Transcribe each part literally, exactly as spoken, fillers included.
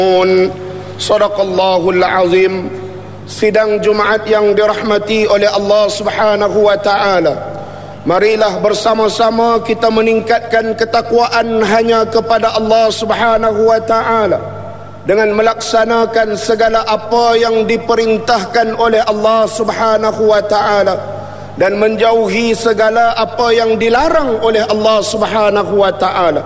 Sadaqallahul azim. Sidang Jumaat yang dirahmati oleh Allah Subhanahu wa taala, marilah bersama-sama kita meningkatkan ketakwaan hanya kepada Allah Subhanahu wa taala dengan melaksanakan segala apa yang diperintahkan oleh Allah Subhanahu wa taala dan menjauhi segala apa yang dilarang oleh Allah Subhanahu wa taala.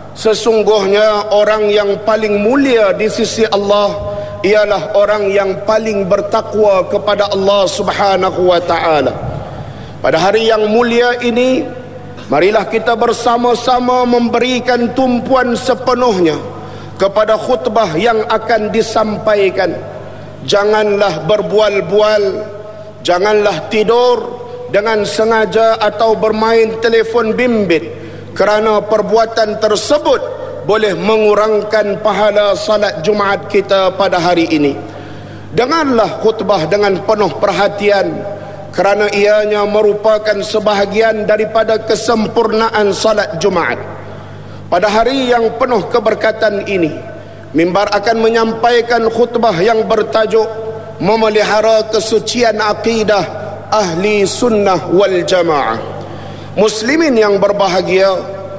Sesungguhnya orang yang paling mulia di sisi Allah ialah orang yang paling bertakwa kepada Allah Subhanahu wa taala. Pada hari yang mulia ini, marilah kita bersama-sama memberikan tumpuan sepenuhnya kepada khutbah yang akan disampaikan. Janganlah berbual-bual, janganlah tidur dengan sengaja atau bermain telefon bimbit, kerana perbuatan tersebut boleh mengurangkan pahala salat Jumaat kita pada hari ini. Dengarlah khutbah dengan penuh perhatian, kerana ianya merupakan sebahagian daripada kesempurnaan salat Jumaat. Pada hari yang penuh keberkatan ini, mimbar akan menyampaikan khutbah yang bertajuk memelihara kesucian akidah ahli sunnah wal jamaah. Muslimin yang berbahagia,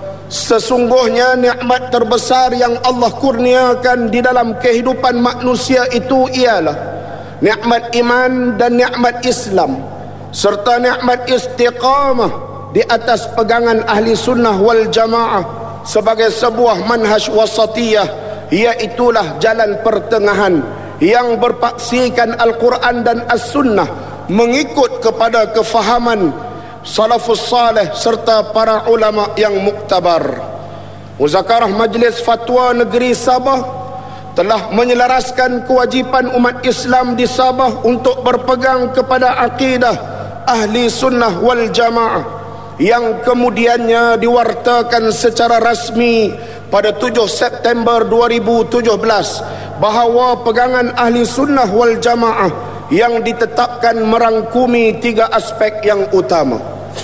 sesungguhnya nikmat terbesar yang Allah kurniakan di dalam kehidupan manusia itu ialah nikmat iman dan nikmat Islam, serta nikmat istiqamah di atas pegangan ahli sunnah wal jamaah sebagai sebuah manhaj wasatiyah, iaitulah jalan pertengahan yang berpaksikan Al-Quran dan As-Sunnah, mengikut kepada kefahaman salafus salih serta para ulama yang muktabar. Muzakarah Majlis Fatwa Negeri Sabah telah menyelaraskan kewajipan umat Islam di Sabah untuk berpegang kepada akidah ahli sunnah wal jamaah, yang kemudiannya diwartakan secara rasmi pada tujuh September dua ribu tujuh belas bahawa pegangan ahli sunnah wal jamaah yang ditetapkan merangkumi tiga aspek yang utama.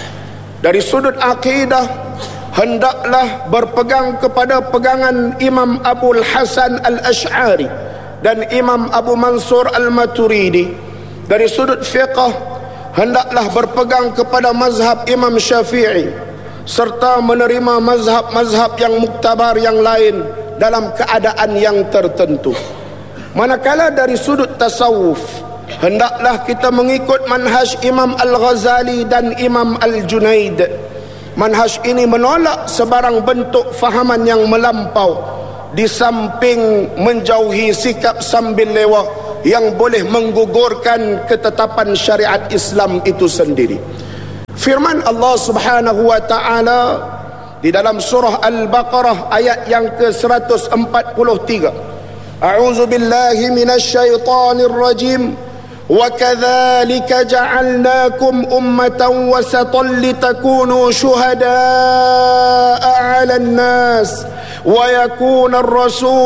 Dari sudut akidah, hendaklah berpegang kepada pegangan Imam Abul Hasan Al-Ash'ari dan Imam Abu Mansur Al-Maturidi. Dari sudut fiqh, hendaklah berpegang kepada mazhab Imam Syafi'i serta menerima mazhab-mazhab yang muktabar yang lain dalam keadaan yang tertentu. Manakala dari sudut tasawuf, hendaklah kita mengikut manhaj Imam Al-Ghazali dan Imam Al-Junaid. Manhaj ini menolak sebarang bentuk fahaman yang melampau, di samping menjauhi sikap sambil lewat yang boleh menggugurkan ketetapan syariat Islam itu sendiri. Firman Allah Subhanahu wa taala di dalam surah Al-Baqarah ayat yang ke seratus empat puluh tiga. A'udzu billahi minasyaitonir rajim. وَكَذَلِكَ جَعَلْنَاكُمْ أُمَّةً وَسَطًا لِتَكُونُوا شُهَدَاءَ عَلَى النَّاسِ وَيَكُونَ الرَّسُولُ